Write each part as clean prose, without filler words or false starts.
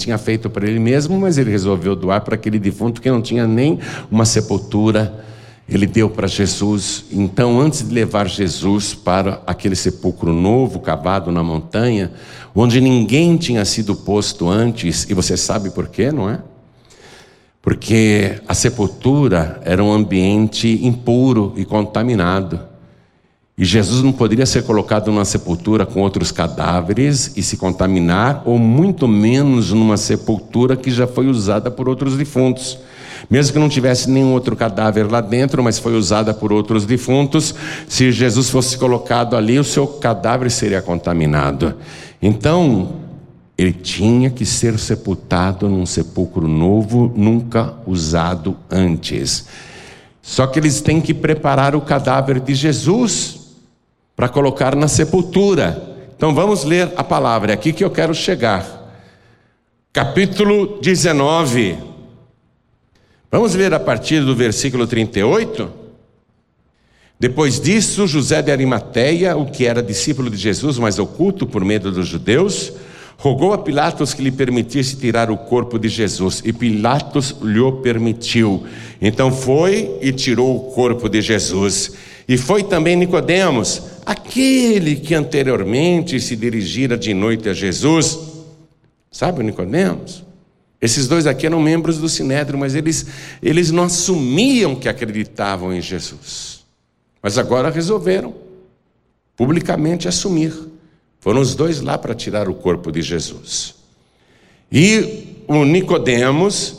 tinha feito para ele mesmo, mas ele resolveu doar para aquele defunto que não tinha nem uma sepultura. Ele deu para Jesus. Então, antes de levar Jesus para aquele sepulcro novo, cavado na montanha, onde ninguém tinha sido posto antes, e você sabe por quê, não é? Porque a sepultura era um ambiente impuro e contaminado. E Jesus não poderia ser colocado numa sepultura com outros cadáveres e se contaminar, ou muito menos numa sepultura que já foi usada por outros defuntos. Mesmo que não tivesse nenhum outro cadáver lá dentro, mas foi usada por outros defuntos, se Jesus fosse colocado ali, o seu cadáver seria contaminado. Então, ele tinha que ser sepultado num sepulcro novo, nunca usado antes. Só que eles têm que preparar o cadáver de Jesus para colocar na sepultura. Então vamos ler a palavra, é aqui que eu quero chegar. Capítulo 19. Vamos ler a partir do versículo 38? Depois disso, José de Arimateia, o que era discípulo de Jesus, mas oculto por medo dos judeus, rogou a Pilatos que lhe permitisse tirar o corpo de Jesus, e Pilatos lhe permitiu. Então foi e tirou o corpo de Jesus. E foi também Nicodemos, aquele que anteriormente se dirigira de noite a Jesus. Sabe o Nicodemos? Esses dois aqui eram membros do Sinédrio, mas eles não assumiam que acreditavam em Jesus. Mas agora resolveram publicamente assumir. Foram os dois lá para tirar o corpo de Jesus. E o Nicodemos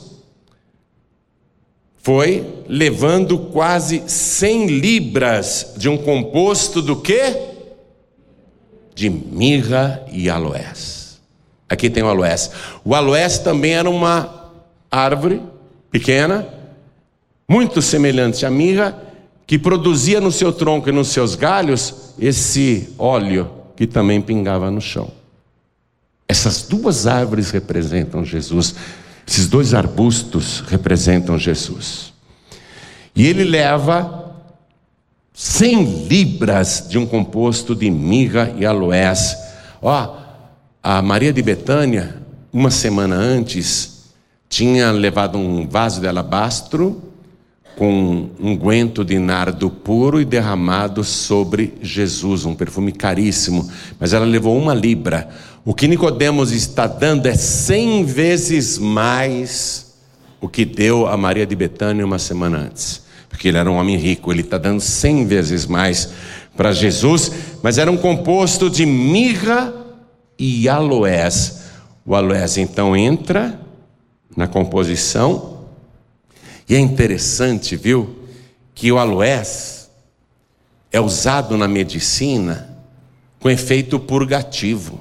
foi levando quase 100 libras de um composto do quê? De mirra e aloés. Aqui tem o aloés. O aloés também era uma árvore pequena, muito semelhante à mirra, que produzia no seu tronco e nos seus galhos esse óleo que também pingava no chão. Essas duas árvores representam Jesus. Esses dois arbustos representam Jesus. E ele leva 100 libras de um composto de mirra e aloés. A Maria de Betânia, uma semana antes, tinha levado um vaso de alabastro com um unguento de nardo puro e derramado sobre Jesus, um perfume caríssimo, mas ela levou 1 libra. O que Nicodemos está dando é 100 vezes mais o que deu a Maria de Betânia uma semana antes, porque ele era um homem rico. Ele está dando 100 vezes mais para Jesus, mas era um composto de mirra e aloés. O aloés então entra na composição, e é interessante, viu, que o aloés é usado na medicina com efeito purgativo.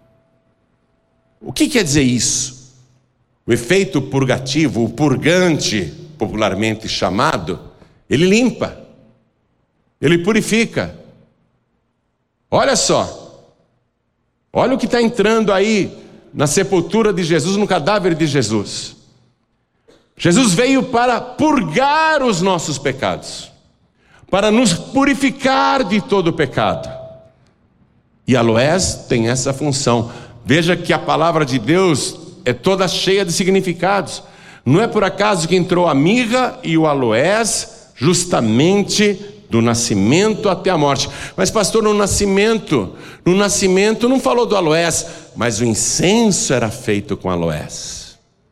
O que quer dizer isso? O efeito purgativo, o purgante, popularmente chamado, ele limpa, ele purifica. Olha só, olha o que está entrando aí na sepultura de Jesus, no cadáver de Jesus. Jesus veio para purgar os nossos pecados, para nos purificar de todo pecado. E aloés tem essa função. Veja que a palavra de Deus é toda cheia de significados. Não é por acaso que entrou a mirra e o aloés justamente do nascimento até a morte. Mas pastor, no nascimento não falou do aloés, mas o incenso era feito com aloés.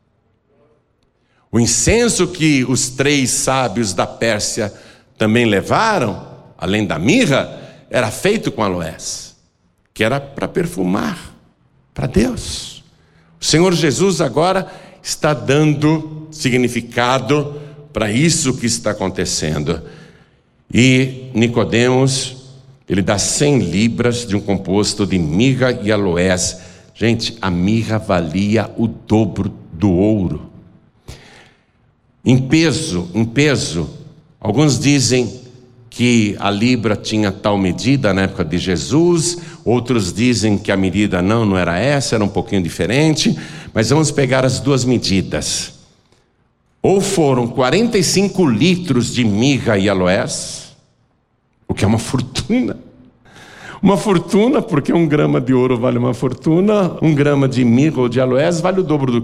O incenso que os 3 sábios da Pérsia também levaram, além da mirra, era feito com aloés, que era para perfumar para Deus. O Senhor Jesus agora está dando significado para isso que está acontecendo. E Nicodemos, ele dá 100 libras de um composto de mirra e aloés. Gente, a mirra valia o dobro do ouro. Em peso, alguns dizem que a libra tinha tal medida na época de Jesus, outros dizem que a medida não era essa, era um pouquinho diferente, mas vamos pegar as duas medidas. Ou foram 45 litros de mirra e aloés, o que é uma fortuna. Uma fortuna, porque 1 grama de ouro vale uma fortuna, 1 grama de mirra ou de aloés vale o dobro do